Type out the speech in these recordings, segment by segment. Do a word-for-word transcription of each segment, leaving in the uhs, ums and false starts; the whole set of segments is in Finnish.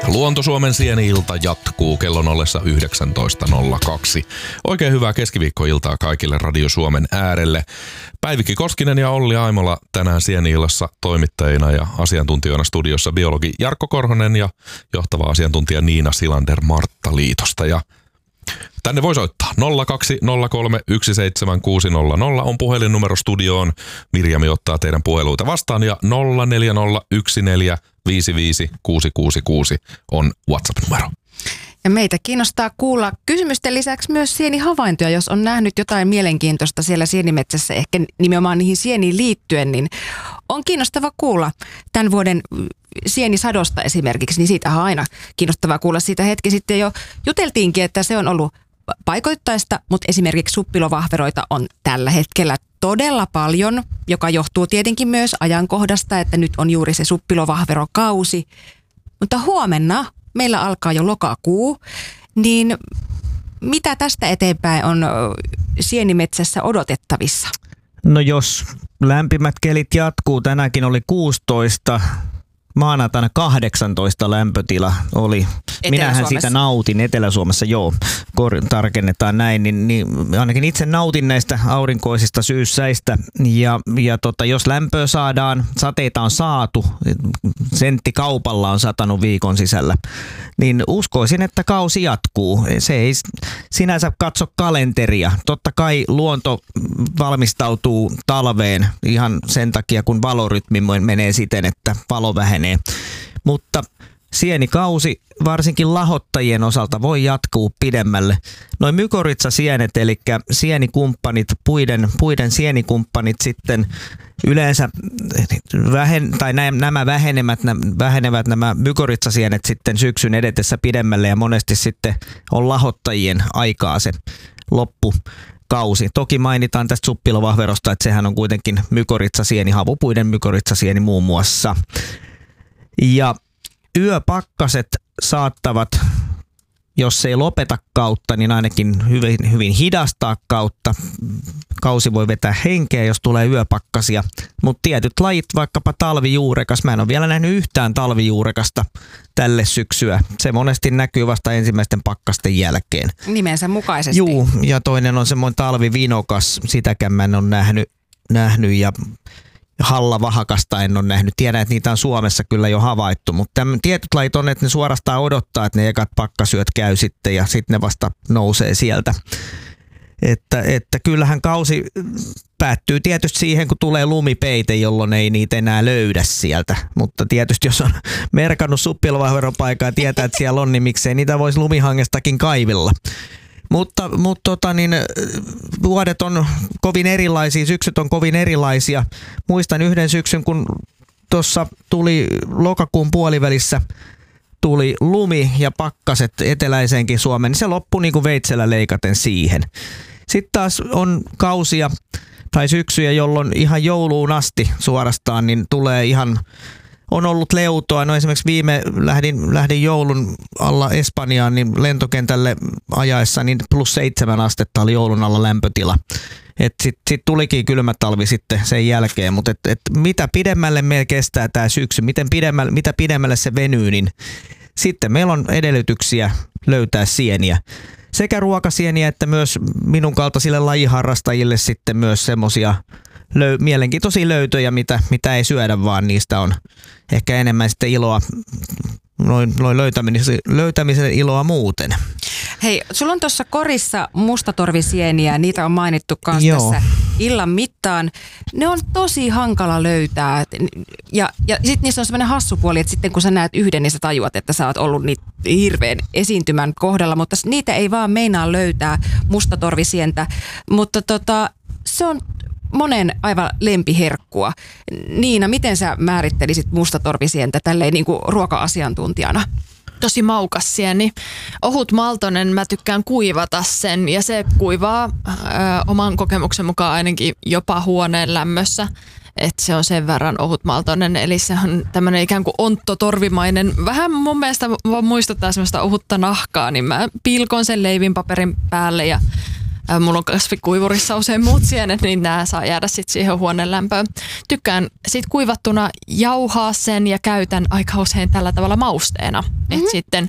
Luonto-Suomen sieni-ilta jatkuu kellon ollessa yhdeksäntoista nolla kaksi. Oikein hyvää keskiviikkoiltaa kaikille Radio Suomen äärelle. Päivikki Koskinen ja Olli Aimola tänään sieni-illassa toimittajina ja asiantuntijoina studiossa biologi Jarkko Korhonen ja johtava asiantuntija Niina Silander Martta Liitosta. Ja tänne voi soittaa nolla kaksi nolla kolme yksi seitsemän kuusi nolla nolla on puhelinnumero studioon. Mirjami ottaa teidän puheluita vastaan ja nolla neljä nolla yksi neljä viisi viisi kuusi kuusi kuusi on WhatsApp-numero. Ja meitä kiinnostaa kuulla kysymysten lisäksi myös sienihavaintoja, jos on nähnyt jotain mielenkiintoista siellä sienimetsässä, ehkä nimenomaan niihin sieniin liittyen, niin on kiinnostava kuulla tämän vuoden sienisadosta esimerkiksi, niin siitä on aina kiinnostavaa kuulla. Siitä hetki sitten jo juteltiinkin, että se on ollut paikoittaista, mutta esimerkiksi suppilovahveroita on tällä hetkellä todella paljon, joka johtuu tietenkin myös ajankohdasta, että nyt on juuri se suppilovahverokausi. Mutta huomenna meillä alkaa jo lokakuu, niin mitä tästä eteenpäin on sienimetsässä odotettavissa? No jos lämpimät kelit jatkuu, tänäänkin oli kuusitoista, maanantaina kahdeksantoista lämpötila oli. Minähän siitä nautin Etelä-Suomessa, joo, kor- tarkennetaan näin, niin, niin ainakin itse nautin näistä aurinkoisista syyssäistä. Ja, ja tota, jos lämpöä saadaan, sateita on saatu, sentti kaupalla on satanut viikon sisällä, niin uskoisin, että kausi jatkuu. Se ei sinänsä katso kalenteria. Totta kai luonto valmistautuu talveen ihan sen takia, kun valorytmi menee siten, että valo vähenee. Mutta sienikausi varsinkin lahottajien osalta voi jatkuu pidemmälle. Noin mykorrhizasienet, eli sienikumppanit, puiden, puiden sienikumppanit sitten yleensä vähen, tai nämä vähenevät, vähenevät nämä mykorrhizasienet sitten syksyn edetessä pidemmälle ja monesti sitten on lahottajien aikaa se loppukausi. Toki mainitaan tästä suppilovahverosta, että sehän on kuitenkin mykorrhizasieni, havupuiden mykorrhizasieni muun muassa. Ja yöpakkaset saattavat, jos ei lopeta kautta, niin ainakin hyvin, hyvin hidastaa kautta. Kausi voi vetää henkeä, jos tulee yöpakkasia. Mutta tietyt lajit, vaikkapa talvijuurekas, mä en ole vielä nähnyt yhtään talvijuurekasta tälle syksyä. Se monesti näkyy vasta ensimmäisten pakkasten jälkeen. Nimensä mukaisesti. Juu, ja toinen on semmoinen talvivinokas, sitäkään mä en ole nähnyt, nähnyt ja hallavahakasta en ole nähnyt. Tiedän, että niitä on Suomessa kyllä jo havaittu, mutta tietyt lajit on, että ne suorastaan odottaa, että ne ekat pakkasyöt käy sitten ja sitten ne vasta nousee sieltä. Että, että kyllähän kausi päättyy tietysti siihen, kun tulee lumipeite, jolloin ei niitä enää löydä sieltä. Mutta tietysti jos on merkannut suppilovahveropaikaa ja tietää, että siellä on, niin miksei niitä voisi lumihangestakin kaivella. Mutta, mutta tota niin, vuodet on kovin erilaisia, syksyt on kovin erilaisia. Muistan yhden syksyn, kun tuossa tuli lokakuun puolivälissä tuli lumi ja pakkaset eteläiseenkin Suomeen, niin se loppui niin kuin veitsellä leikaten siihen. Sitten taas on kausia tai syksyjä, jolloin ihan jouluun asti suorastaan niin tulee ihan, on ollut leutoa. No esimerkiksi viime lähdin, lähdin joulun alla Espanjaan niin lentokentälle ajaessa, niin plus seitsemän astetta oli joulun alla lämpötila. Sitten sit tulikin kylmä talvi sitten sen jälkeen, mutta et, et mitä pidemmälle meillä kestää tämä syksy, miten pidemmälle, mitä pidemmälle se venyy, niin sitten meillä on edellytyksiä löytää sieniä. Sekä ruokasieniä että myös minun kaltaisille lajiharrastajille sitten myös semmoisia löy- mielenkiintoisia löytöjä, mitä, mitä ei syödä, vaan niistä on ehkä enemmän sitten iloa, noin, noin löytämisen, löytämisen iloa muuten. Hei, sulla on tuossa korissa mustatorvisieniä, niitä on mainittu myös tässä illan mittaan. Ne on tosi hankala löytää ja, ja sitten niissä on sellainen hassu puoli, että sitten kun sä näet yhden, niin sä tajuat, että sä oot ollut niitä hirveän esiintymän kohdalla, mutta niitä ei vaan meinaa löytää mustatorvisientä, mutta tota, se on monen aivan lempiherkkua. Niina, miten sä määrittelisit mustatorvisientä tälleen niin kuin ruoka-asiantuntijana? Tosi maukas sieni. Ohut maltonen, mä tykkään kuivata sen ja se kuivaa ö, oman kokemuksen mukaan ainakin jopa huoneen lämmössä. Että se on sen verran ohutmaltoinen, eli se on tämmöinen ikään kuin onttotorvimainen. Vähän mun mielestä muistuttaa semmoista ohutta nahkaa, niin mä pilkon sen leivinpaperin päälle ja mulla on kasvikuivurissa usein muut sienet, niin nämä saa jäädä sitten siihen huoneen lämpöön. Tykkään sitten kuivattuna jauhaa sen ja käytän aika usein tällä tavalla mausteena. Mm-hmm. Et sitten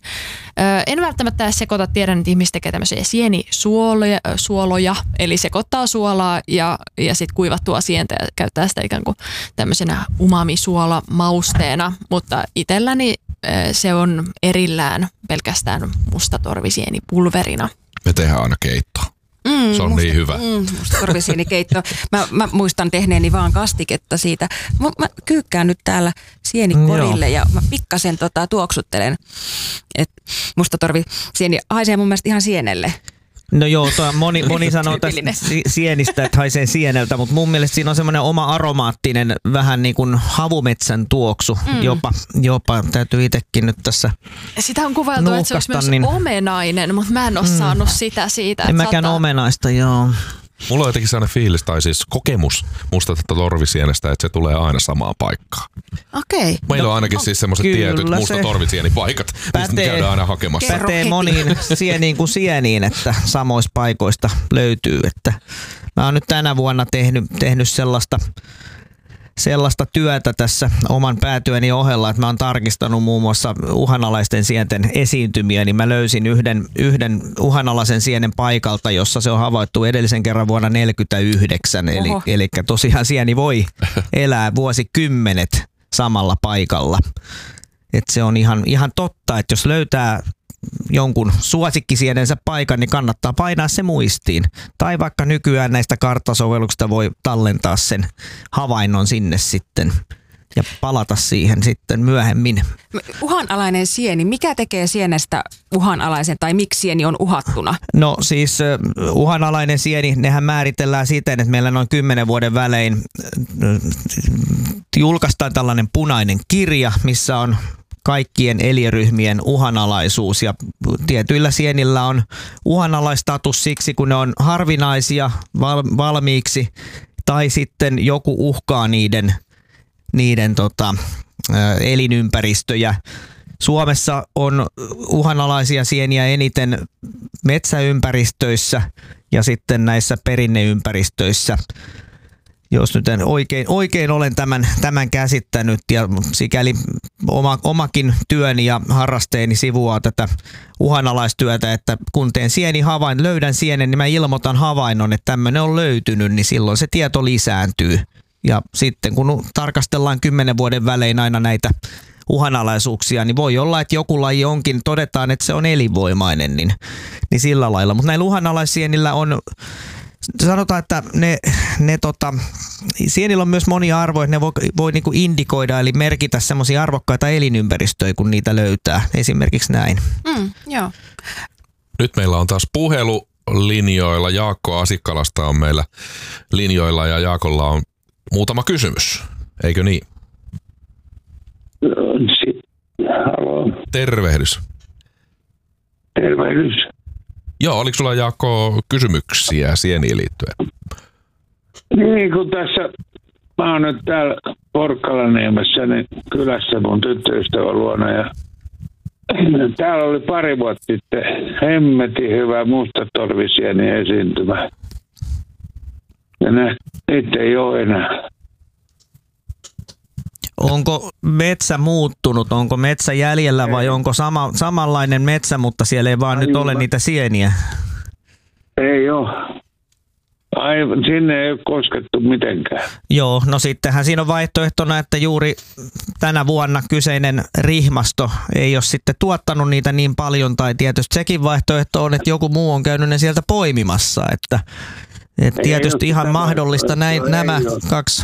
en välttämättä edes sekoita, tiedän, että ihmiset tekee tämmöisiä sienisuoloja, suoloja, eli sekoittaa suolaa ja, ja sitten kuivattua sientä ja käyttää sitä ikään kuin tämmöisenä umami-suola mausteena, mutta itselläni se on erillään pelkästään mustatorvisienipulverina. Me tehdään aina keittoa. Mm, se on musta, niin hyvä. Mm, mustatorvisienikeitto. Mä, mä muistan tehneeni vaan kastiketta siitä. Mä, mä kyykkään nyt täällä sienikorille mm, ja mä pikkasen tota, tuoksuttelen, että mustatorvisieni haisee mun mielestä ihan sienelle. No joo, toi moni, moni sanoo tästä sienistä, että haisee sieneltä, mutta mun mielestä siinä on semmoinen oma aromaattinen, vähän niin kuin havumetsän tuoksu, mm. jopa, jopa, täytyy itsekin nyt tässä sitä on kuvailtu, että se olisi myös niin omenainen, mutta mä en ole mm. saanut sitä siitä. En mäkään saattaa... omenaista, joo. Mulla on jotenkin sellainen fiilis, tai siis kokemus mustatorvisienestä, että se tulee aina samaan paikkaan. Okei. Meillä on ainakin no, siis semmoiset tietyt mustatorvisienipaikat, mistä me käydään aina hakemassa. Pätee moniin sieniin kuin sieniin, että samoista paikoista löytyy. Että mä oon nyt tänä vuonna tehnyt, tehnyt sellaista, sellaista työtä tässä oman päätyöni ohella, että mä oon tarkistanut muun muassa uhanalaisten sienten esiintymiä, niin mä löysin yhden, yhden uhanalaisen sienen paikalta, jossa se on havaittu edellisen kerran vuonna neljäkymmentäyhdeksän, eli, eli tosiaan sieni voi elää vuosikymmenet samalla paikalla. Et se on ihan, ihan totta, että jos löytää jonkun suosikkisienensä paikan, niin kannattaa painaa se muistiin. Tai vaikka nykyään näistä karttasovelluksista voi tallentaa sen havainnon sinne sitten ja palata siihen sitten myöhemmin. Uhanalainen sieni, mikä tekee sienestä uhanalaisen tai miksi sieni on uhattuna? No siis uh, uhanalainen sieni, nehän määritellään siten, että meillä noin kymmenen vuoden välein uh, julkaistaan tällainen punainen kirja, missä on kaikkien eliöryhmien uhanalaisuus ja tietyillä sienillä on uhanalaistatus siksi, kun ne on harvinaisia val- valmiiksi tai sitten joku uhkaa niiden, niiden tota, elinympäristöjä. Suomessa on uhanalaisia sieniä eniten metsäympäristöissä ja sitten näissä perinneympäristöissä. Jos nyt en oikein, oikein olen tämän, tämän käsittänyt ja sikäli oma, omakin työni ja harrasteeni sivuaa tätä uhanalaistyötä, että kun teen sienihavain, löydän sienen, niin mä ilmoitan havainnon, että tämmöinen on löytynyt, niin silloin se tieto lisääntyy. Ja sitten kun tarkastellaan kymmenen vuoden välein aina näitä uhanalaisuuksia, niin voi olla, että joku laji onkin, todetaan, että se on elinvoimainen, niin, niin sillä lailla. Mutta näillä uhanalaissienillä on... Sanotaan, että ne, ne tota, sienillä on myös monia arvoja, että ne voi, voi niinku indikoida eli merkitä semmoisia arvokkaita elinympäristöjä, kun niitä löytää. Esimerkiksi näin. Mm, joo. Nyt meillä on taas puhelu linjoilla. Jaakko Asikkalasta on meillä linjoilla ja Jaakolla on muutama kysymys. Eikö niin? Halo. Tervehdys. Tervehdys. Joo, oliko sulla Jaakko kysymyksiä sieniin liittyen? Niin, kun tässä, mä oon nyt täällä Porkkalaniemessä niin kylässä mun tyttöystävän luona ja täällä oli pari vuotta sitten hemmetin hyvä mustatorvisieni esiintymä. Ja ne, niitä ei ole enää. Onko metsä muuttunut? Onko metsä jäljellä vai onko sama, samanlainen metsä, mutta siellä ei vaan Aivan. nyt ole niitä sieniä? Ei ole. Aivan, sinne ei ole koskettu mitenkään. Joo, no sittenhän siinä on vaihtoehtona, että juuri tänä vuonna kyseinen rihmasto ei ole sitten tuottanut niitä niin paljon, tai tietysti sekin vaihtoehto on, että joku muu on käynyt ne sieltä poimimassa, että, että tietysti ihan mahdollista näin, nämä kaksi...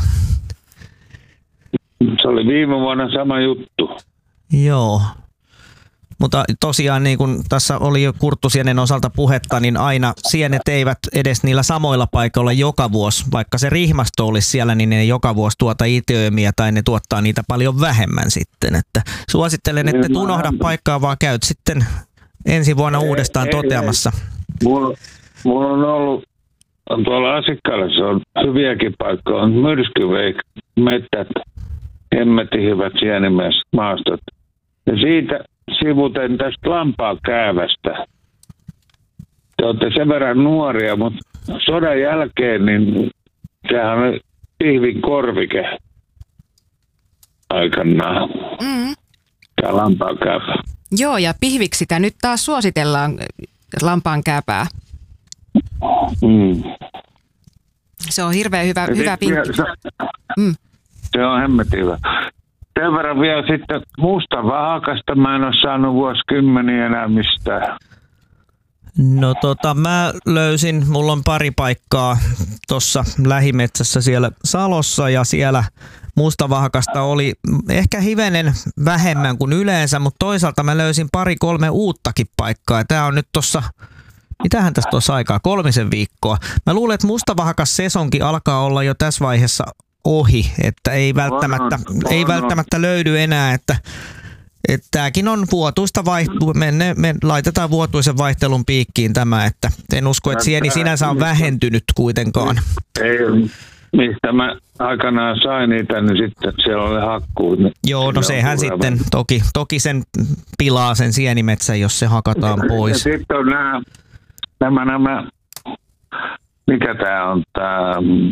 Se oli viime vuonna sama juttu. Joo. Mutta tosiaan niin kuin tässä oli jo kurttusienen osalta puhetta, niin aina sienet eivät edes niillä samoilla paikoilla joka vuosi, vaikka se rihmasto olisi siellä, niin ne joka vuosi tuota itiöimiä tai ne tuottaa niitä paljon vähemmän sitten. Että suosittelen, että et unohda paikkaa, vaan käyt sitten ensi vuonna ei, uudestaan ei, toteamassa. Ei. Mulla, mulla on ollut on tuolla Asikkaalla, se on hyviäkin paikkoja, on myrskyveik, mettät, hemmetin hyvät sienimaastot. Ja siitä sivuten tästä lampaan käävästä. Se te olette sen verran nuoria, mutta sodan jälkeen, niin sehän oli pihvin korvike aikanaan. Mm. Tämä lampaankääpä. Joo, ja pihviksi sitä nyt taas suositellaan lampaankääpää. Mm. Se on hirveän hyvä, Ja hyvä sit pinkki. vielä Se, Mm. se on hemmetin hyvä. Sen verran vielä sitten musta vahakasta mä en ole saanut vuosikymmeniä enää mistään. No tota, mä löysin, mulla on pari paikkaa tuossa lähimetsässä siellä Salossa ja siellä mustavahakasta oli ehkä hivenen vähemmän kuin yleensä, mutta toisaalta mä löysin pari kolme uuttakin paikkaa. Tää on nyt tossa, mitähän tästä tuossa aikaa, kolmisen viikkoa. Mä luulen, että mustavahakas sesonki alkaa olla jo tässä vaiheessa ohi, että ei välttämättä, on, on, ei on. välttämättä löydy enää, että että tämäkin on vuotuista vaihtelua, me, me laitetaan vuotuisen vaihtelun piikkiin tämä, että en usko, että sieni sinänsä on vähentynyt kuitenkaan. Ei, mistä mä aikanaan sain niitä, niin sitten siellä oli hakkuut. Niin Joo, no sehän sitten toki, toki sen pilaa sen sienimetsän, jos se hakataan pois. Ja sitten on nämä, nämä, nämä mikä tämä on, tämä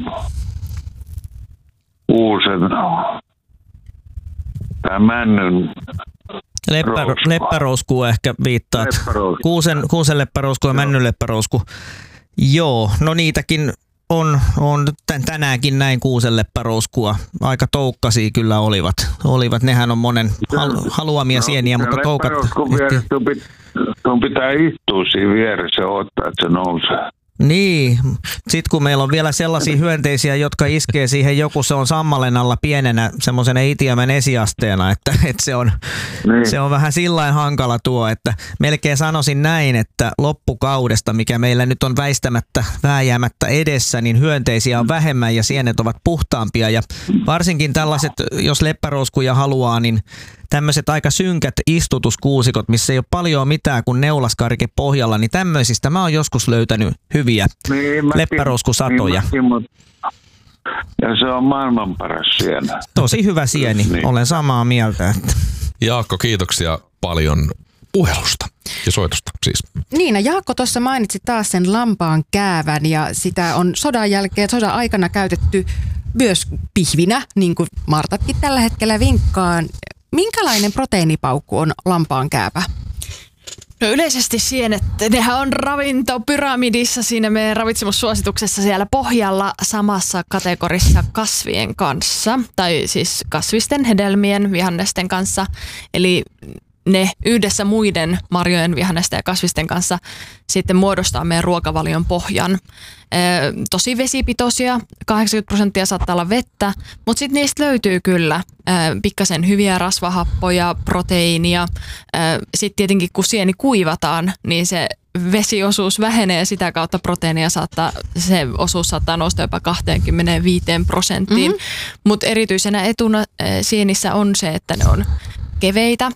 uusen, tämä männyn Leppä, rousku. leppärousku ehkä viittaat. Leppärousku. Kuusen, kuusen leppärousku ja männyn leppärousku. Joo, no niitäkin on, on tänäänkin näin kuusen leppärouskua. Aika toukkasia kyllä olivat. olivat. Nehän on monen hal- haluamia sieniä, mutta toukat... Sun pitää istua siinä vieressä ja odottaa, että se nousee. Niin, sitten kun meillä on vielä sellaisia hyönteisiä, jotka iskee siihen joku, se on sammalen alla pienenä semmoisena itiämän esiasteena, että, että se, on, Niin. se on vähän sillain hankala tuo, että melkein sanoisin näin, että loppukaudesta, mikä meillä nyt on väistämättä vääjäämättä edessä, niin hyönteisiä on vähemmän ja sienet ovat puhtaampia ja varsinkin tällaiset, jos leppärouskuja haluaa, niin tämmöiset aika synkät istutuskuusikot, missä ei ole paljon mitään kuin neulaskarke pohjalla, niin tämmöisistä mä oon joskus löytänyt hyviä niin, leppärouskusatoja. Niin, mutta ja se on maailman paras sieni. Tosi hyvä sieni, Niin. olen samaa mieltä. Että. Jaakko, kiitoksia paljon puhelusta ja soitosta siis. Niina, Jaakko tuossa mainitsi taas sen lampaan käävän ja sitä on sodan jälkeen, sodan aikana käytetty myös pihvinä, niin kuin Martatkin tällä hetkellä vinkkaan. Minkälainen proteiinipaukku on lampaan kääpä? No yleisesti sienet, nehän on ravintopyramidissa siinä meidän ravitsemussuosituksessa siellä pohjalla samassa kategorissa kasvien kanssa, tai siis kasvisten, hedelmien, vihannesten kanssa, eli ne yhdessä muiden marjojen, vihannesten ja kasvisten kanssa sitten muodostaa meidän ruokavalion pohjan. Ee, tosi vesipitoisia, kahdeksankymmentä prosenttia saattaa olla vettä, mutta sitten niistä löytyy kyllä ee, pikkasen hyviä rasvahappoja, proteiinia. Sitten tietenkin kun sieni kuivataan, niin se vesiosuus vähenee ja sitä kautta proteiinia saattaa, se osuus saattaa nousta jopa kaksikymmentäviisi prosenttiin. Mm-hmm. Mutta erityisenä etuna ee, sienissä on se, että ne on keveitä.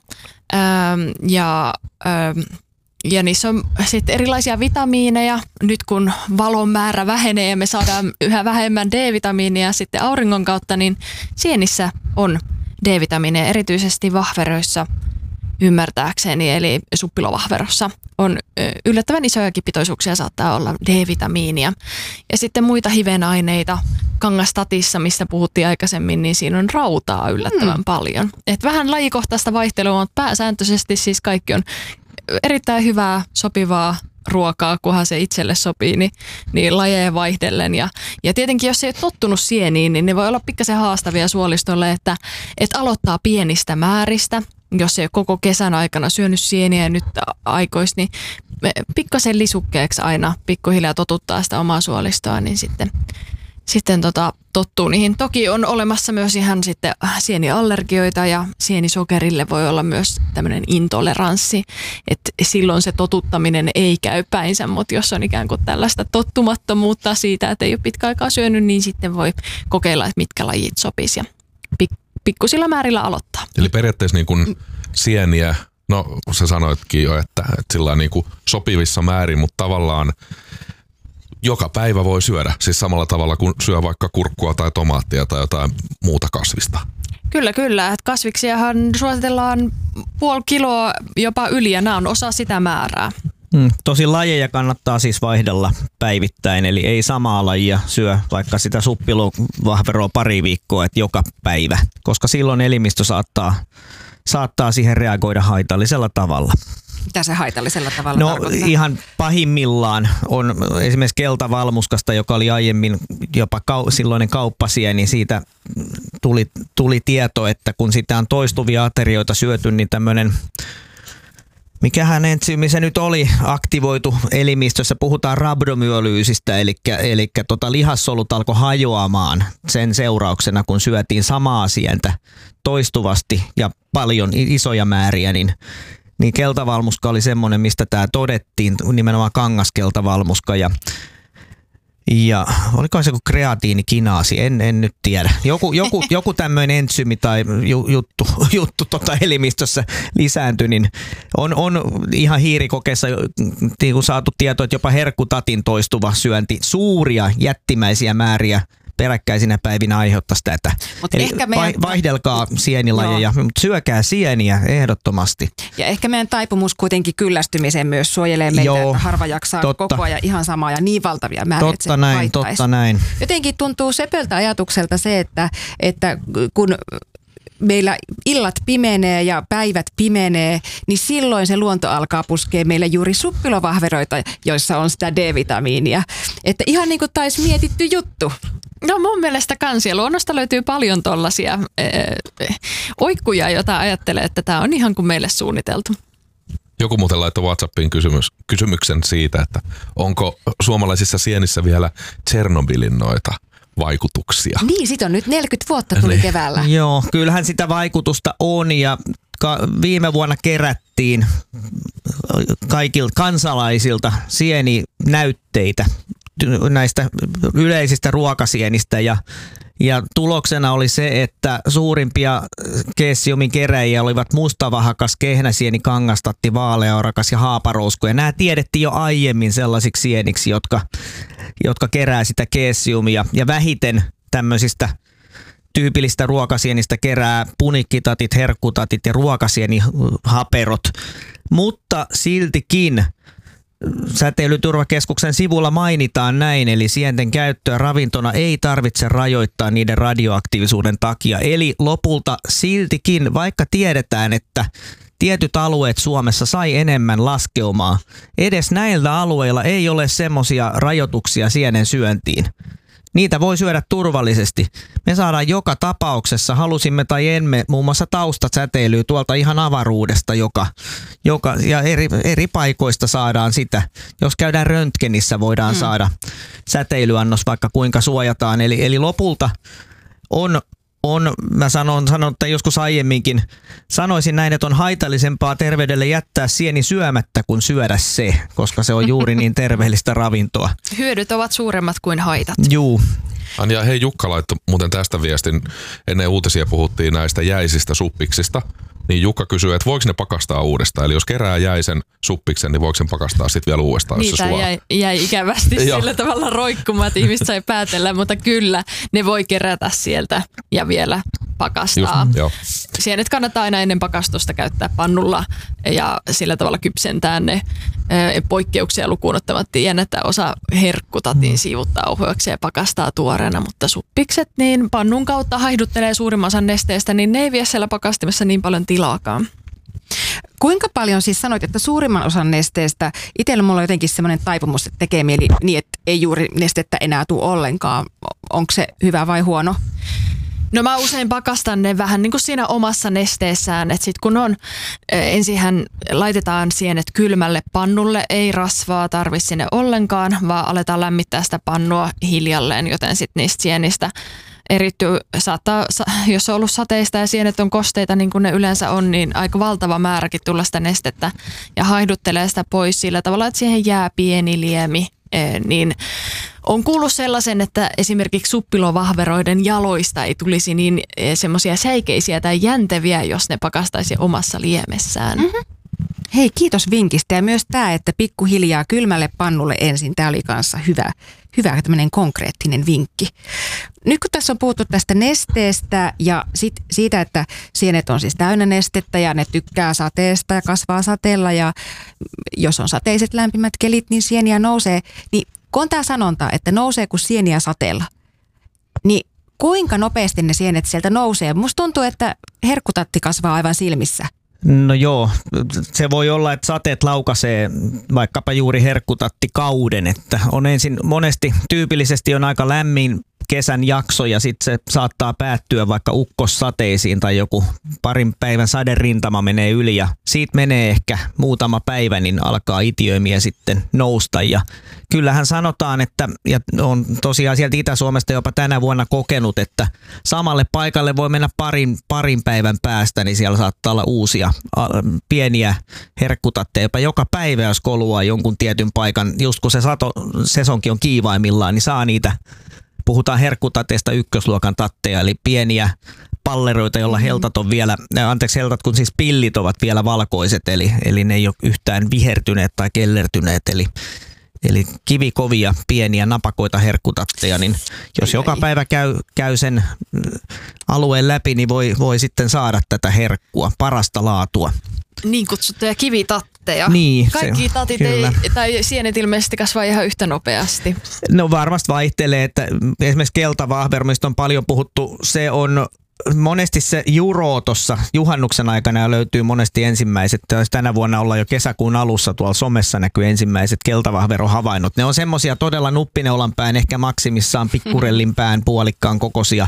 Ähm, ja, ähm, ja niissä on sitten erilaisia vitamiineja. Nyt kun valon määrä vähenee ja me saadaan yhä vähemmän D-vitamiinia sitten auringon kautta, niin sienissä on D-vitamiineja, erityisesti vahveroissa ymmärtääkseni, eli suppilovahverossa on yllättävän isojakin pitoisuuksia saattaa olla D-vitamiinia. Ja sitten muita hivenaineita, kangastatissa, mistä puhuttiin aikaisemmin, niin siinä on rautaa yllättävän hmm. paljon. Et vähän lajikohtaista vaihtelua, mutta pääsääntöisesti siis kaikki on erittäin hyvää, sopivaa ruokaa, kunhan se itselle sopii, niin, niin lajeja vaihdellen. Ja, ja tietenkin, jos ei ole tottunut sieniin, niin ne voi olla pikkasen haastavia suolistolle, että, että aloittaa pienistä määristä. Jos ei ole koko kesän aikana syönyt sieniä ja nyt aikois, niin pikkasen lisukkeeksi aina pikkuhiljaa totuttaa sitä omaa suolistoa, niin sitten, sitten tota, tottuu niihin. Toki on olemassa myös ihan sitten sieniallergioita ja sienisokerille voi olla myös tämmöinen intoleranssi, että silloin se totuttaminen ei käy päinsä, mutta jos on ikään kuin tällaista tottumattomuutta siitä, että ei ole pitkä aikaa syönyt, niin sitten voi kokeilla, että mitkä lajit sopisi ja pik- pikkusilla määrillä aloittaa. Eli periaatteessa niin kuin sieniä, no sä sanoitkin jo, että, että sillä niin kuin sopivissa määrin, mutta tavallaan joka päivä voi syödä, siis samalla tavalla kuin syö vaikka kurkkua tai tomaattia tai jotain muuta kasvista. Kyllä, kyllä. Että kasviksiahan suositellaan puoli kiloa jopa yli ja nämä on osa sitä määrää. Mm, tosi lajeja kannattaa siis vaihdella päivittäin, eli ei samaa lajia syö vaikka sitä suppilovahveroa pari viikkoa, että joka päivä, koska silloin elimistö saattaa, saattaa siihen reagoida haitallisella tavalla. Mitä se haitallisella tavalla No tarkoittaa? ihan pahimmillaan on esimerkiksi keltavalmuskasta, joka oli aiemmin jopa kau- silloinen kauppasieni, niin siitä tuli, tuli tieto, että kun sitä on toistuvia aterioita syöty, niin tämmöinen, mikähän entsyymi se nyt oli, aktivoitu elimistössä, puhutaan rabdomyolyysistä, eli, eli tota lihassolut alkoi hajoamaan sen seurauksena, kun syötiin samaa sientä toistuvasti ja paljon isoja määriä, niin Niin keltavalmuska oli semmoinen, mistä tämä todettiin, nimenomaan kangaskeltavalmuska ja, ja oliko se kuin kreatiinikinaasi, en, en nyt tiedä. Joku, joku, joku tämmöinen entsyymi tai juttu, juttu tota elimistössä lisääntyi, niin on, on ihan hiirikokeessa niin kuin saatu tietoa, että jopa herkkutatin toistuva syönti suuria jättimäisiä määriä peräkkäisinä päivinä aiheuttaisi tätä. Mut Eli ehkä meidän... vaihdelkaa sienilajeja, mutta syökää sieniä ehdottomasti. Ja ehkä meidän taipumus kuitenkin kyllästymiseen myös suojelee meitä, Joo, että harva jaksaa totta. koko ajan ihan samaa ja niin valtavia määriä, että se Totta näin, haittaisi. totta näin. Jotenkin tuntuu sepeltä ajatukselta se, että, että kun meillä illat pimenee ja päivät pimenee, niin silloin se luonto alkaa puskea meille juuri suppilovahveroita, joissa on sitä D-vitamiinia. Että ihan niin kuin taisi mietitty juttu. No mun mielestä kansia luonnosta löytyy paljon tollaisia äh, oikkuja, joita ajattelee, että tämä on ihan kuin meille suunniteltu. Joku muuten laittoi WhatsAppiin kysymys, kysymyksen siitä, että onko suomalaisissa sienissä vielä Tšernobylin noita vaikutuksia. Niin, sit on nyt neljäkymmentä vuotta tuli Niin. keväällä. Joo, kyllähän sitä vaikutusta on ja ka- viime vuonna kerättiin kaikilta kansalaisilta sieninäytteitä näistä yleisistä ruokasienistä ja, ja tuloksena oli se, että suurimpia keessiumin keräjiä olivat mustavahakas, kehnäsieni, kangastatti, vaaleaorakas ja haaparousku. Ja nämä tiedettiin jo aiemmin sellaisiksi sieniksi, jotka, jotka kerää sitä keessiumia ja vähiten tämmöisistä tyypillistä ruokasienistä kerää punikkitatit, herkkutatit ja ruokasienihaperot, mutta siltikin Säteilyturvakeskuksen sivulla mainitaan näin, eli sienten käyttöä ravintona ei tarvitse rajoittaa niiden radioaktiivisuuden takia. Eli lopulta siltikin, vaikka tiedetään, että tietyt alueet Suomessa sai enemmän laskeumaa, edes näillä alueilla ei ole semmoisia rajoituksia sienen syöntiin. Niitä voi syödä turvallisesti. Me saadaan joka tapauksessa, halusimme tai emme, muun muassa taustasäteilyä tuolta ihan avaruudesta, joka, joka, ja eri, eri paikoista saadaan sitä. Jos käydään röntgenissä, voidaan hmm. saada säteilyannos, vaikka kuinka suojataan. Eli, eli lopulta on, on, mä sanon, sanon, että joskus aiemminkin, sanoisin näin, että on haitallisempaa terveydelle jättää sieni syömättä kuin syödä se, koska se on juuri niin terveellistä ravintoa. Hyödyt ovat suuremmat kuin haitat. Juu. Anja, hei, Jukka laittoi muuten tästä viestin. Ennen uutisia puhuttiin näistä jäisistä suppiksista. Niin Jukka kysyy, että voiko ne pakastaa uudestaan? Eli jos kerää jäisen suppiksen, niin voiko sen pakastaa sitten vielä uudestaan, jos Niitä se sulaa? jäi, jäi ikävästi sillä tavalla roikkumaan, että ihmiset sai päätellä, mutta kyllä ne voi kerätä sieltä ja vielä pakastaa. Just, joo. Sienet kannattaa aina ennen pakastusta käyttää pannulla ja sillä tavalla kypsentää ne ö, poikkeuksia lukuun ottamatta. Tiedän, että osa herkkutatiin siivuttaa ohueksi ja pakastaa tuoreena, mutta suppikset niin pannun kautta haihduttelee suurimman osan nesteestä, niin ne ei vie siellä pakastimessa niin paljon tilaakaan. Kuinka paljon siis sanoit, että suurimman osan nesteestä, itsellä mulla on jotenkin semmoinen taipumus, että tekee mieli niin, että ei juuri nestettä enää tule ollenkaan. Onko se hyvä vai huono? No mä usein pakastan ne vähän niin kuin siinä omassa nesteessään, että sit kun on, ensinhän laitetaan sienet kylmälle pannulle, ei rasvaa tarvi sinne ollenkaan, vaan aletaan lämmittää sitä pannua hiljalleen, joten sit niistä sienistä erittyy, saattaa, jos on ollut sateista ja sienet on kosteita niin kuin ne yleensä on, niin aika valtava määräkin tulla sitä nestettä ja haiduttelee sitä pois sillä tavalla, että siihen jää pieni liemi. Niin on kuullut sellaisen, että esimerkiksi suppilovahveroiden jaloista ei tulisi niin semmoisia säikeisiä tai jänteviä, jos ne pakastaisi omassa liemessään. Mm-hmm. Hei, kiitos vinkistä ja myös tämä, että pikkuhiljaa kylmälle pannulle ensin. Tämä oli kanssa hyvä, hyvä tämmöinen konkreettinen vinkki. Nyt kun tässä on puhuttu tästä nesteestä ja sit siitä, että sienet on siis täynnä nestettä ja ne tykkää sateesta ja kasvaa sateella ja jos on sateiset lämpimät kelit, niin sieniä nousee. Niin kun on tämä sanonta, että nousee kuin sieniä sateella, niin kuinka nopeasti ne sienet sieltä nousee? Musta tuntuu, että herkkutatti kasvaa aivan silmissä. No joo, se voi olla, että sateet laukaisee vaikkapa juuri herkkutattikauden, että on ensin monesti tyypillisesti on aika lämmin kesän jakso ja sitten se saattaa päättyä vaikka ukkossateisiin tai joku parin päivän saderintama menee yli ja siitä menee ehkä muutama päivä, niin alkaa itiöimiä sitten nousta ja kyllähän sanotaan, että ja on tosiaan sieltä Itä-Suomesta jopa tänä vuonna kokenut, että samalle paikalle voi mennä parin, parin päivän päästä, niin siellä saattaa olla uusia pieniä herkkutatteja jopa joka päivä, jos koluaa jonkun tietyn paikan, just kun se sato, sesonkin on kiivaimmillaan, niin saa niitä. Puhutaan herkkutateista ykkösluokan tatteja, eli pieniä palleroita, joilla heltat on vielä, anteeksi heltat, kun siis pillit ovat vielä valkoiset, eli, eli ne ei ole yhtään vihertyneet tai kellertyneet, eli, eli kivikovia pieniä napakoita herkkutatteja, niin jos joka päivä käy, käy sen alueen läpi, niin voi, voi sitten saada tätä herkkua, parasta laatua. Niin kutsuttuja kivitatteja. Niin, kaikki se, tatit ei, tai sienet ilmeisesti kasvaa ihan yhtä nopeasti. No varmasti vaihtelee, että esimerkiksi keltavahver, mistä on paljon puhuttu, se on monesti se juroo tuossa juhannuksen aikana ja löytyy monesti ensimmäiset. Tänä vuonna ollaan jo kesäkuun alussa tuolla somessa näkyy ensimmäiset keltavahverohavainnot. Ne on semmoisia todella nuppineulan päin, ehkä maksimissaan pikkurellin pään puolikkaan kokoisia.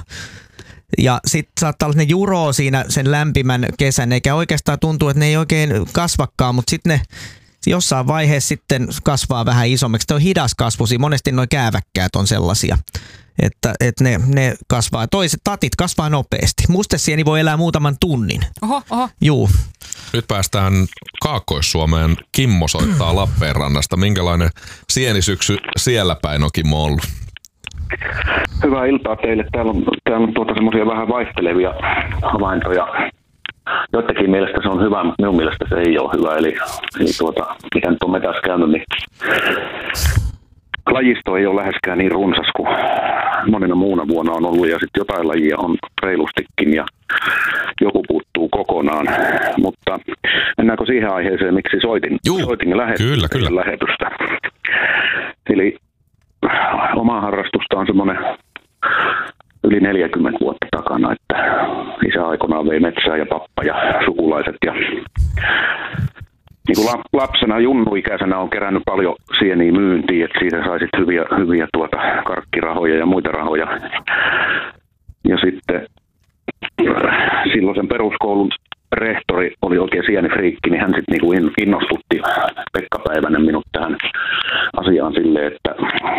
Ja sitten saattaa olla, että ne juroo siinä sen lämpimän kesän, eikä oikeastaan tuntuu, että ne ei oikein kasvakaan, mutta sitten ne jossain vaiheessa sitten kasvaa vähän isommaksi. Ne on hidas kasvusia, monesti nuo kääväkkäät on sellaisia, että, että ne, ne kasvaa. Toiset tatit kasvaa nopeasti. Mustesieni voi elää muutaman tunnin. Oho, oho. Juu. Nyt päästään Kaakkois-Suomeen. Kimmo soittaa Lappeenrannasta. Minkälainen sienisyksy siellä päin on, Kimmo, ollut? Hyvää iltaa teille. Täällä on, täällä on tuota semmoisia vähän vaihtelevia havaintoja. Joidenkin mielestä se on hyvä, mutta minun mielestä se ei ole hyvä. Eli, eli tuota, mitä nyt on metässä käynyt, niin lajisto ei ole läheskään niin runsas kuin monena muuna vuonna on ollut. Ja sitten jotain lajia on reilustikin ja joku puuttuu kokonaan. Mutta mennäänkö siihen aiheeseen, miksi soitin, Juu, soitin lähetystä, kyllä, kyllä. lähetystä. Eli oma harrastusta on semmoinen yli neljäkymmentä vuotta takana, että isä aikoinaan vei metsää ja pappa ja sukulaiset. Ja niin kuin lapsena, junnuikäisenä on kerännyt paljon sieniä myyntiin, että siitä sai sit hyviä, hyviä tuota karkkirahoja ja muita rahoja. Ja sitten silloisen peruskoulun rehtori oli oikein sienifriikki, niin hän sitten niinku innostutti Pekka Päivänen minut tähän asiaan silleen, että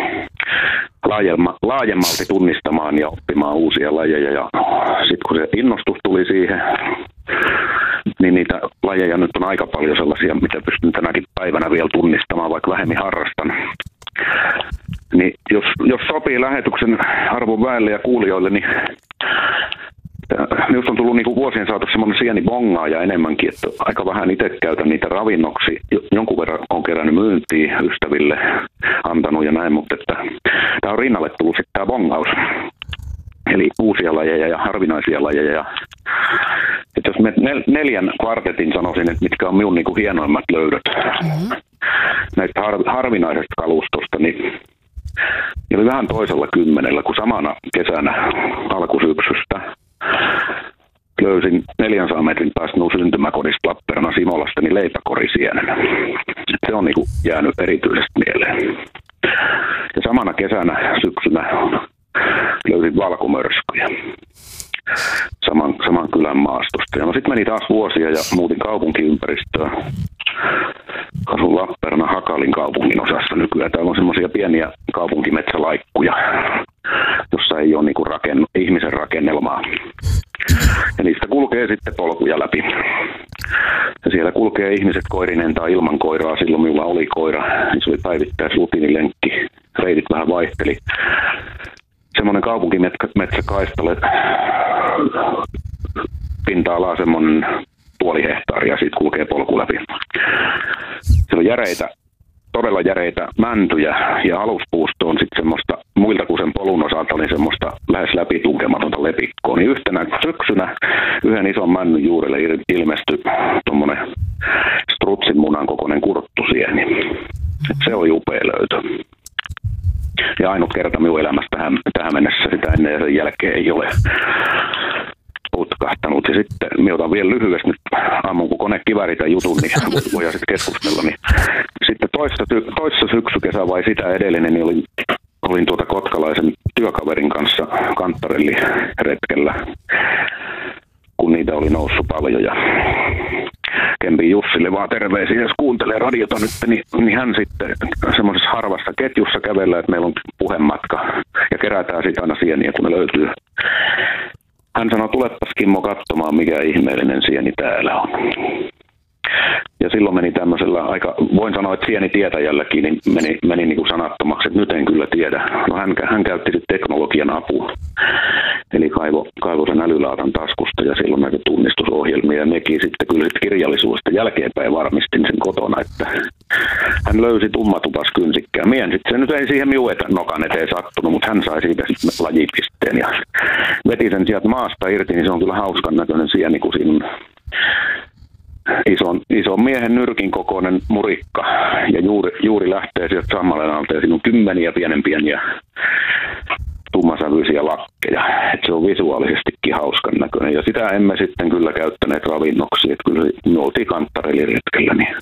laajemmalti tunnistamaan ja oppimaan uusia lajeja. Ja sitten kun se innostus tuli siihen, niin niitä lajeja nyt on aika paljon sellaisia, mitä pystyn tänäkin päivänä vielä tunnistamaan, vaikka vähemmän harrastan. Niin jos, jos sopii lähetyksen arvon väelle ja kuulijoille, niin minusta on tullut niinku vuosien saatossa semmoinen sieni bongaaja enemmänkin, että aika vähän itse käytän niitä ravinnoksi. Jonkun verran on kerännyt myyntiä ystäville, antanut ja näin, mutta että tämä on rinnalle tullut sitten tämä bongaus. Eli uusia lajeja ja harvinaisia lajeja. Ja, että jos me nel, neljän kvartetin sanoisin, että mitkä on minun niinku hienoimmat löydöt mm-hmm. näistä har, harvinaisesta kalustosta, niin ja oli vähän toisella kymmenellä, kun samana kesänä alkusyksystä löysin neljänsadan metrin päästä minun syntymäkodista Lappeenrannan Simolasta niin leipäkorisienen. Se on niinku jäänyt erityisesti mieleen. Ja samana kesänä syksynä löysin valkomörskyjä saman, saman kylän maastosta. Ja no sitten meni taas vuosia ja muutin kaupunkiympäristöä. Asun Lappeenrannan Hakalin kaupungin osassa nykyään. Täällä on semmoisia pieniä kaupunkimetsälaikkuja, jossa ei ole niinku rakenn- ihmisen rakennelmaa. Ja niistä kulkee sitten polkuja läpi. Ja siellä kulkee ihmiset koirinen tai ilman koiraa. Silloin minulla oli koira, niin se oli päivittäisrutiinilenkki. Reitit vähän vaihteli. Semmoinen kaupunkimetsäkaistale, pinta-ala semmoinen puoli hehtaaria, siitä kulkee polku läpi. Se on järeitä, todella järeitä mäntyjä ja aluspuusto on sitten semmoista, muilta kuin sen polun osalta, niin semmoista lähes läpitunkematonta lepikkoa. Niin yhtenä syksynä yhden ison männyn juurelle ilmestyi tuommoinen strutsin munan kokoinen kurttusieni. Se oli upea löytö. Ja ainut kerta minun elämässä tähän, tähän mennessä sitä ennen ja sen jälkeen ei ole putkahtanut. Ja sitten minä otan vielä lyhyesti nyt aamun, kun konekivääri tämän jutun, niin voidaan sitten keskustella. Niin sitten toissa, toissa syksykesä vai sitä edellinen, niin olin, olin tuota kotkalaisen työkaverin kanssa Kanttarelli-retkellä, kun niitä oli noussut paljon. Ja Kempin Jussille vaan terveisiä, jos kuuntelee radiota nyt, niin, niin hän sitten semmoisessa harvassa ketjussa kävellä, että meillä on puhematka ja kerätään sitä aina sieniä, kun ne löytyy. Hän sanoi, tulepas Kimmo katsomaan, mikä ihmeellinen sieni täällä on. Ja silloin meni tämmöisellä aika, voin sanoa, että sienitietäjälläkin, niin meni, meni niin kuin sanattomaksi, että nyt en kyllä tiedä. No hän, hän käytti sitten teknologian apua. Eli kaivo, kaivo sen älylaatan taskusta ja silloin näitä tunnistusohjelmia. Ja nekin sitten kyllä sit kirjallisuudesta jälkeenpäin varmistin sen kotona, että hän löysi tummatupaskynsikkää. Mien sitten se nyt ei siihen minun nokan eteen sattunut, mutta hän sai siitä sitten lajipisteen ja veti sen sieltä maasta irti, niin se on kyllä hauskan näköinen sieni, kun siinä on Ison, ison miehen nyrkin kokoinen murikka ja juuri, juuri lähtee sieltä sammalen alta ja siinä on kymmeniä pienen pieniä tummasävyisiä lakkeja. Et se on visuaalisestikin hauskan näköinen ja sitä emme sitten kyllä käyttäneet ravinnoksi, että kyllä me oltiin Kanttarelli-retkellä. Niin.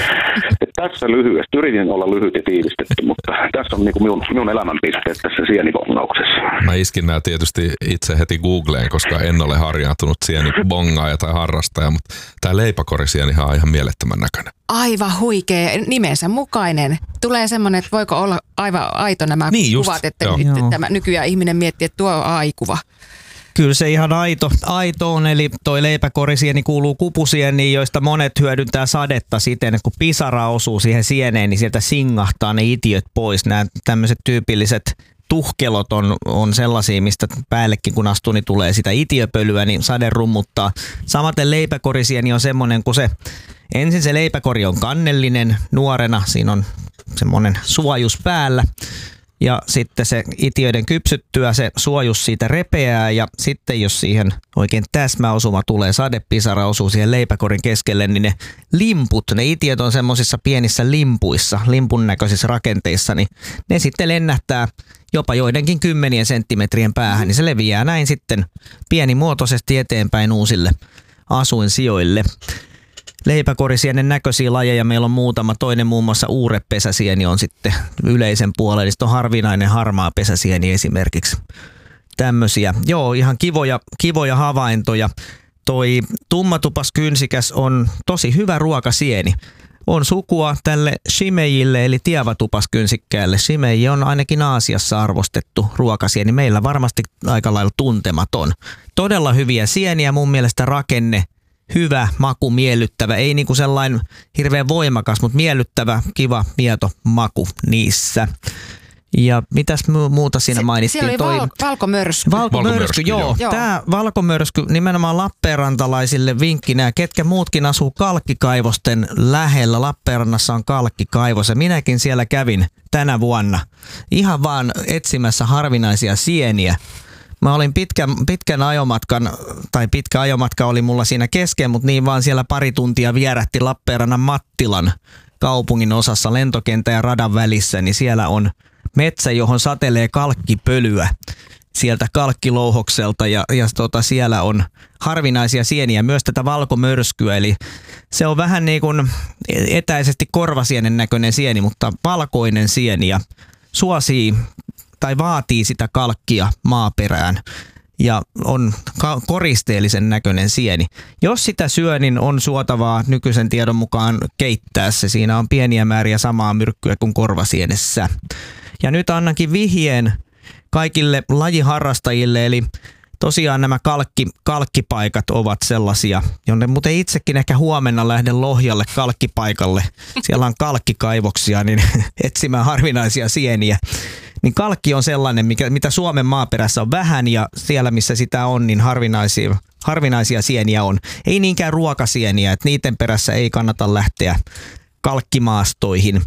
Et tässä lyhyesti, yritin olla lyhyt ja tiivistetty, mutta tässä on niinku minun, minun elämänpisteet tässä sienibongauksessa. Mä iskin nämä tietysti itse heti Googleen, koska en ole harjaantunut sienibongaaja tai harrastaja, mutta tämä leipäkorisienihan on ihan mielettömän näköinen. Aivan huikea, nimensä mukainen. Tulee semmoinen, että voiko olla aivan aito nämä niin just, kuvat, että joo. nyt tämä nykyään ihminen miettii, että tuo on aikuva. Kyllä se ihan aito, aito on, eli toi leipäkorisieni kuuluu kupusieniin, joista monet hyödyntää sadetta siten, että kun pisara osuu siihen sieneen, niin sieltä singahtaa ne itiöt pois. Nämä tämmöiset tyypilliset tuhkelot on, on sellaisia, mistä päällekin kun astuu, niin tulee sitä itiöpölyä, niin sade rummuttaa. Samaten leipäkorisieni on semmoinen, kun se ensin se leipäkori on kannellinen nuorena, siinä on semmoinen suojus päällä. Ja sitten se itiöiden kypsyttyä se suojus siitä repeää ja sitten jos siihen oikein täsmäosuma tulee, sadepisara osuu siihen leipäkorin keskelle, niin ne limput, ne itiöt on semmoisissa pienissä limpuissa, limpun näköisissä rakenteissa, niin ne sitten lennähtää jopa joidenkin kymmenien senttimetrien päähän, niin se leviää näin sitten pienimuotoisesti eteenpäin uusille asuinsijoille. Leipäkorisienen näköisiä lajeja meillä on muutama. Toinen muun muassa uurepesäsieni on sitten yleisen puolella. Sitten on harvinainen harmaa pesäsieni esimerkiksi. Tämmöisiä. Joo, ihan kivoja, kivoja havaintoja. Toi tummatupaskynsikäs on tosi hyvä ruokasieni. On sukua tälle shimejille eli tiavatupaskynsikkäälle. Shimeji on ainakin Aasiassa arvostettu ruokasieni. Meillä varmasti aika lailla tuntematon. Todella hyviä sieniä, mun mielestä rakenne. Hyvä, maku, miellyttävä. Ei niinku sellainen hirveän voimakas, mutta miellyttävä, kiva, mieto maku niissä. Ja mitäs muuta siinä mainittiin? Siellä oli Toi val- valkomörsky. Valkomörsky, Valkomörsky, joo. joo. Tämä valkomörsky nimenomaan Lappeenrantalaisille vinkkinä. Ketkä muutkin asuu kalkkikaivosten lähellä. Lappeenrannassa on kalkkikaivos ja minäkin siellä kävin tänä vuonna. Ihan vaan etsimässä harvinaisia sieniä. Mä olin pitkän, pitkän ajomatkan, tai pitkä ajomatka oli mulla siinä kesken, mutta niin vaan siellä pari tuntia vierähti Lappeenrannan Mattilan kaupungin osassa lentokentän ja radan välissä, niin siellä on metsä, johon satelee kalkkipölyä sieltä kalkkilouhokselta ja, ja tota, siellä on harvinaisia sieniä, myös tätä valkomörskyä, eli se on vähän niin kuin etäisesti korvasienen näköinen sieni, mutta valkoinen sieni ja suosii tai vaatii sitä kalkkia maaperään ja on koristeellisen näköinen sieni. Jos sitä syö, niin on suotavaa nykyisen tiedon mukaan keittää se. Siinä on pieniä määriä samaa myrkkyä kuin korvasienessä. Ja nyt annankin vihjeen kaikille lajiharrastajille, eli tosiaan nämä kalkki, kalkkipaikat ovat sellaisia, jonne muuten itsekin ehkä huomenna lähden Lohjalle kalkkipaikalle. Siellä on kalkkikaivoksia, niin etsimään harvinaisia sieniä. Niin kalkki on sellainen, mikä, mitä Suomen maaperässä on vähän ja siellä missä sitä on, niin harvinaisia, harvinaisia sieniä on. Ei niinkään ruokasieniä, että niiden perässä ei kannata lähteä kalkkimaastoihin.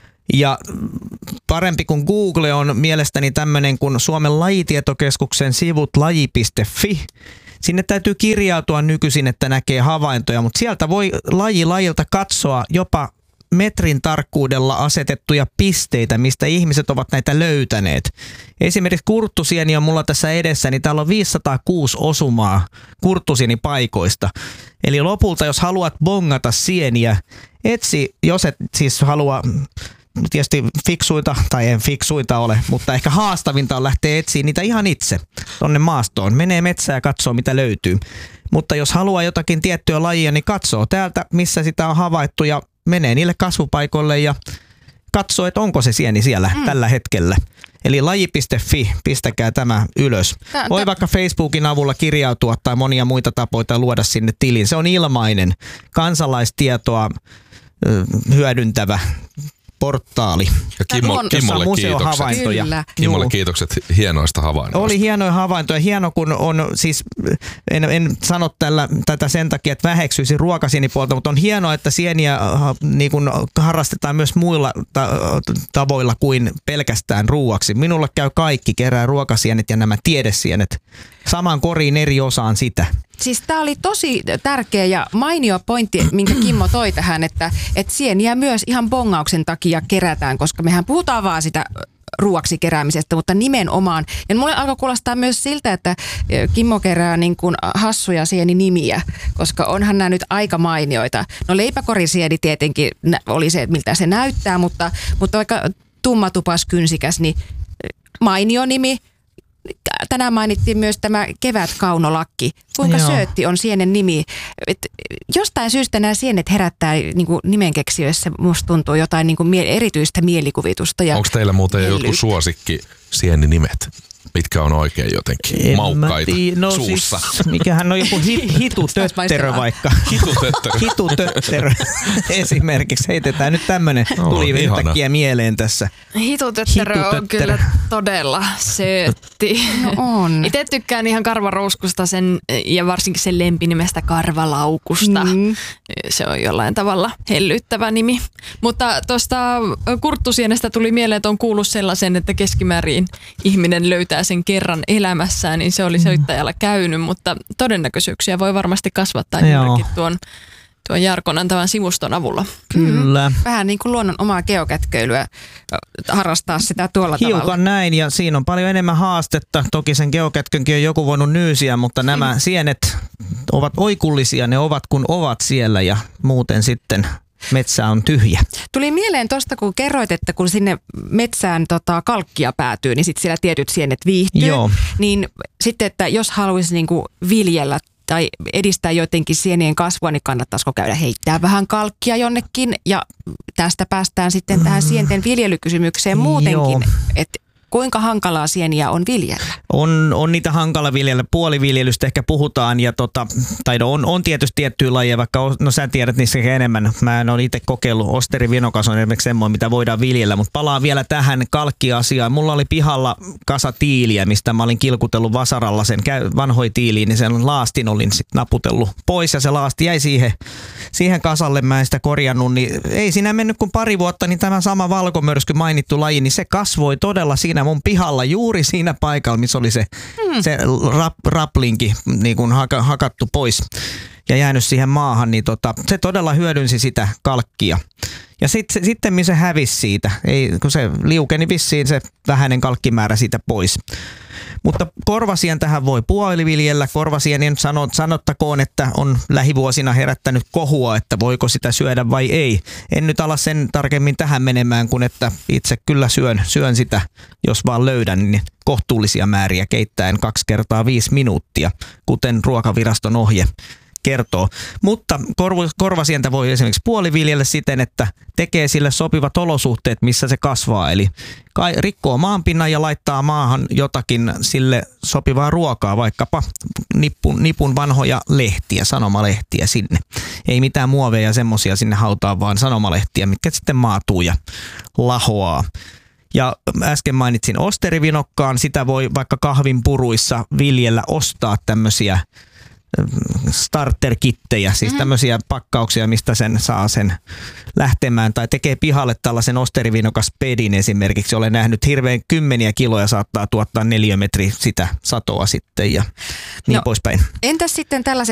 Ja parempi kuin Google on mielestäni tämmöinen kuin Suomen lajitietokeskuksen sivut laji piste fi. Sinne täytyy kirjautua nykyisin, että näkee havaintoja, mutta sieltä voi laji lajilta katsoa jopa metrin tarkkuudella asetettuja pisteitä, mistä ihmiset ovat näitä löytäneet. Esimerkiksi kurttusieni on mulla tässä edessä, niin täällä on viisisataakuusi osumaa kurttusienipaikoista. Eli lopulta, jos haluat bongata sieniä, etsi, jos et siis halua tietysti fiksuita, tai en fiksuita ole, mutta ehkä haastavinta on lähteä etsiä niitä ihan itse tonne maastoon. Menee metsään ja katsoo, mitä löytyy. Mutta jos haluaa jotakin tiettyä lajia, niin katsoo täältä, missä sitä on havaittu ja menee niille kasvupaikoille ja katsoo, että onko se sieni siellä mm. tällä hetkellä. Eli laji piste fi, pistäkää tämä ylös. Tää, Voi tää. vaikka Facebookin avulla kirjautua tai monia muita tapoja luoda sinne tilin. Se on ilmainen, kansalaistietoa ö, hyödyntävä portaali. Ja Kimmo, Kimmolle kiitokset. Kimmolle kiitokset hienoista havainnoista. Oli hienoja havaintoja. Hieno, kun on siis, en, en sano tällä, tätä sen takia, että väheksyisi ruokasienipuolta, mutta on hienoa, että sieniä niin kuin harrastetaan myös muilla ta- tavoilla kuin pelkästään ruuaksi. Minulle käy kaikki, kerää ruokasienet ja nämä tiedesienet samaan koriin eri osaan sitä. Siis tämä oli tosi tärkeä ja mainio pointti, minkä Kimmo toi tähän, että, että sieniä myös ihan bongauksen takia kerätään, koska mehän puhutaan vaan sitä ruuaksi keräämisestä, mutta nimenomaan. Ja mulle alkoi kuulostaa myös siltä, että Kimmo kerää niin kuin hassuja sieninimiä, koska onhan nämä nyt aika mainioita. No leipäkorisieni tietenkin oli se, miltä se näyttää, mutta, mutta vaikka tummatupas kynsikäs, niin mainio nimi. Tänään mainittiin myös tämä kevätkaunolakki. Kuinka Joo. söötti on sienen nimi. Et jostain syystä nämä sienet herättää niin kuin nimenkeksijöissä, musta tuntuu jotain niin kuin mie- erityistä mielikuvitusta. Onko teillä muuten hellyt. jotkut suosikki sieninimet? Mitkä on oikein jotenkin en maukkaita no suussa? Siis, mikähän on joku hit, hitutötterö vaikka. Hitutötterö. Hitutötterö esimerkiksi. Heitetään nyt tämmönen, no, tuli yhtäkkiä mieleen tässä. Hitutötterö on kyllä todella söötti. No on. Itse tykkään ihan karvarouskusta sen, ja varsinkin sen lempinimestä karvalaukusta. Mm. Se on jollain tavalla hellyttävä nimi. Mutta tuosta kurttusienestä tuli mieleen, että on kuullut sellaisen, että keskimäärin ihminen löytää sen kerran elämässään, niin se oli söittäjällä käynyt, mutta todennäköisyyksiä voi varmasti kasvattaa juurikin tuon, tuon Jarkon antavan sivuston avulla. Kyllä. Vähän niin kuin luonnon omaa geokätköilyä, harrastaa sitä tuolla Hiukan tavalla. näin, ja siinä on paljon enemmän haastetta. Toki sen geokätkönkin on joku voinut nyysiä, mutta nämä mm. sienet ovat oikullisia, ne ovat kun ovat siellä, ja muuten sitten metsä on tyhjä. Tuli mieleen tuosta, kun kerroit, että kun sinne metsään tota, kalkkia päätyy, niin sitten siellä tietyt sienet viihtyy. Joo. Niin sitten, että jos haluaisi niinku viljellä tai edistää jotenkin sienien kasvua, niin kannattaisiko käydä heittää vähän kalkkia jonnekin. Ja tästä päästään sitten tähän sienten viljelykysymykseen muutenkin, että kuinka hankalaa sieniä on viljellä? On, on niitä hankala viljellä. Puoliviljelystä ehkä puhutaan, ja tota, tai on, on tietysti tiettyjä lajeja, vaikka no sä tiedät niissä enemmän. Mä en ole itse kokeillut. Osteri vinokas on esimerkiksi semmoinen, mitä voidaan viljellä, mutta palaan vielä tähän kalkkiasiaan. Mulla oli pihalla kasa tiiliä, mistä mä olin kilkutellut vasaralla sen vanhoi tiiliin, niin sen laastin olin sitten naputellut pois, ja se laasti jäi siihen, siihen kasalle. Mä en sitä korjannut, niin ei siinä mennyt kuin pari vuotta, niin tämä sama valkomörsky mainittu laji, niin se kasvoi todella siinä mun pihalla juuri siinä paikalla, missä oli se, hmm. se rap, raplinki niin kuin haka, hakattu pois ja jäänyt siihen maahan, niin tota, se todella hyödynsi sitä kalkkia. Ja sitten sitten se hävisi siitä, ei, kun se liukeni vissiin se vähäinen kalkkimäärä siitä pois. Mutta korvasien tähän voi puoliviljellä. Korvasien sanot, sanottakoon, että on lähivuosina herättänyt kohua, että voiko sitä syödä vai ei. En nyt ala sen tarkemmin tähän menemään, kun että itse kyllä syön, syön sitä, jos vaan löydän, niin kohtuullisia määriä keittäen kaksi kertaa viisi minuuttia, kuten Ruokaviraston ohje kertoo. Mutta korv- korvasientä voi esimerkiksi puoliviljellä siten, että tekee sille sopivat olosuhteet, missä se kasvaa. Eli rikkoo maanpinnan ja laittaa maahan jotakin sille sopivaa ruokaa, vaikkapa nippun, nipun vanhoja lehtiä, sanomalehtiä sinne. Ei mitään muoveja semmoisia sinne hautaa, vaan sanomalehtiä, mitkä sitten maatuu ja lahoaa. Ja äsken mainitsin osterivinokkaan, sitä voi vaikka kahvin puruissa viljellä ostaa tämmöisiä starter-kittejä, siis tämmöisiä pakkauksia, mistä sen saa sen lähtemään, tai tekee pihalle tällaisen osterivinokas pedin esimerkiksi. Olen nähnyt hirveän kymmeniä kiloja saattaa tuottaa neliömetri sitä satoa sitten ja niin no, poispäin. Entäs sitten tällaiset